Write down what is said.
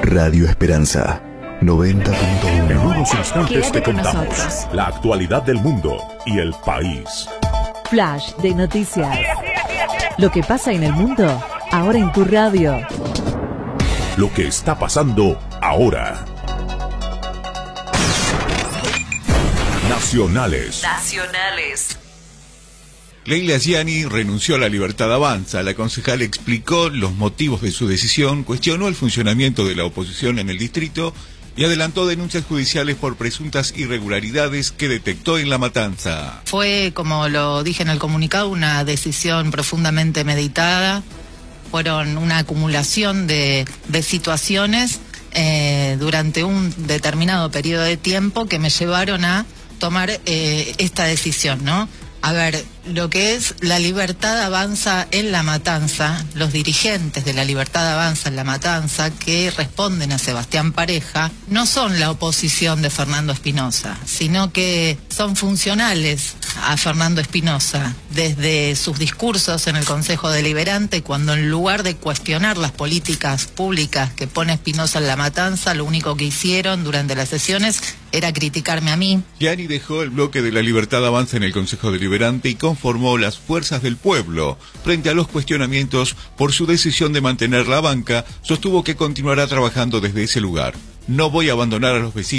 Radio Esperanza 90.1. En unos instantes Quédate te con contamos nosotros. la actualidad del mundo y el país. Flash de noticias. Lo que pasa en el mundo, ahora en tu radio. Lo que está pasando ahora. Nacionales. Leila Gianni renunció a La Libertad Avanza. La concejal explicó los motivos de su decisión, cuestionó el funcionamiento de la oposición en el distrito y adelantó denuncias judiciales por presuntas irregularidades que detectó en La Matanza. Fue, como lo dije en el comunicado, una decisión profundamente meditada. Fueron una acumulación de situaciones durante un determinado periodo de tiempo que me llevaron a tomar esta decisión, ¿no? A ver, lo que es La Libertad Avanza en La Matanza, los dirigentes de La Libertad Avanza en La Matanza que responden a Sebastián Pareja, no son la oposición de Fernando Espinosa, sino que son funcionales a Fernando Espinosa desde sus discursos en el Consejo Deliberante, cuando en lugar de cuestionar las políticas públicas que pone Espinosa en La Matanza, lo único que hicieron durante las sesiones era criticarme a mí. Gianni dejó el bloque de La Libertad Avanza en el Consejo Deliberante y conformó las Fuerzas del Pueblo. Frente a los cuestionamientos por su decisión de mantener la banca, sostuvo que continuará trabajando desde ese lugar. No voy a abandonar a los vecinos.